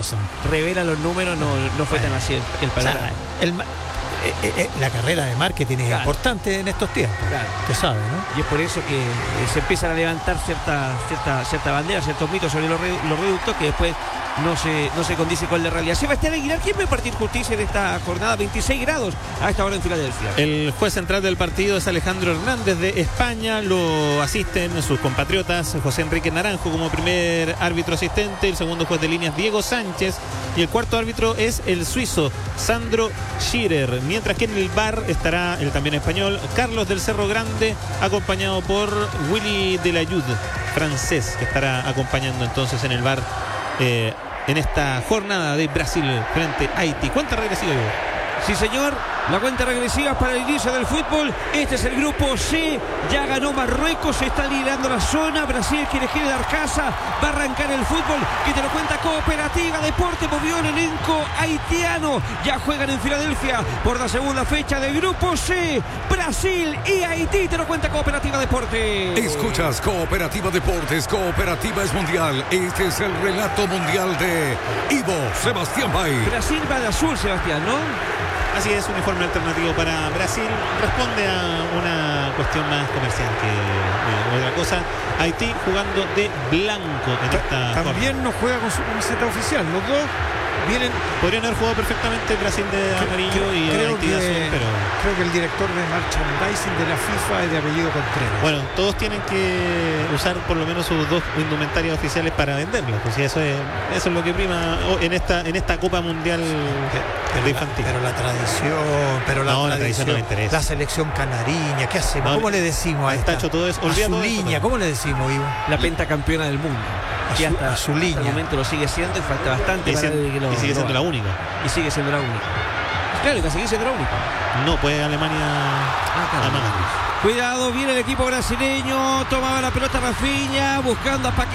razón. Revela los números, no fue tan así el panorama. La carrera de marketing es importante en estos tiempos. Claro. Usted sabe, ¿no? Y es por eso que se empiezan a levantar cierta bandera, ciertos mitos sobre los reductos que después no se condice con la realidad. Sebastián Aguilar, ¿quién va a impartir justicia en esta jornada? 26 grados a esta hora en Filadelfia. El juez central del partido es Alejandro Hernández de España. Lo asisten sus compatriotas José Enrique Naranjo como primer árbitro asistente, el segundo juez de líneas Diego Sánchez y el cuarto árbitro es el suizo Sandro Schirer. Mientras que en el VAR estará el también español Carlos del Cerro Grande, acompañado por Willy Delayud, francés, que estará acompañando entonces en el VAR en esta jornada de Brasil frente a Haití. ¿Cuánta regresiva lleva? Sí, señor, la cuenta regresiva para el inicio del fútbol. Este es el grupo C, ya ganó Marruecos, se está liderando la zona. Brasil quiere dar casa, va a arrancar el fútbol, que te lo cuenta Cooperativa Deporte, movió el elenco haitiano. Ya juegan en Filadelfia por la segunda fecha del grupo C, Brasil y Haití, te lo cuenta Cooperativa Deporte. Escuchas Cooperativa Deportes, Cooperativa es mundial. Este es el relato mundial de Ivo Sebastián Bay. Brasil va de azul, Sebastián, ¿no? Así es, uniforme alternativo para Brasil. Responde a una cuestión más comercial que otra cosa. Haití jugando de blanco en esta También no juega con su camiseta oficial. Los dos vienen. Podrían haber jugado perfectamente Brasil de amarillo y Haití de azul, pero creo que el director de merchandising de la FIFA es de apellido Contreras. bueno, todos tienen que usar por lo menos sus dos indumentarias oficiales para venderlos. Pues eso es lo que prima en esta Copa Mundial de infantil. Pero la tradición, no me interesa. La selección canariña, ¿qué hacemos? ¿Cómo le decimos a esta? Tacho, todo es Azuliña, ¿cómo le decimos, Ivo? La pentacampeona del mundo. Que hasta el momento lo sigue siendo y falta bastante y sigue siendo la única. Y sigue siendo la única. Claro, que sigue siendo la única. No, puede Alemania Cuidado, viene el equipo brasileño, tomaba la pelota Rafinha, buscando a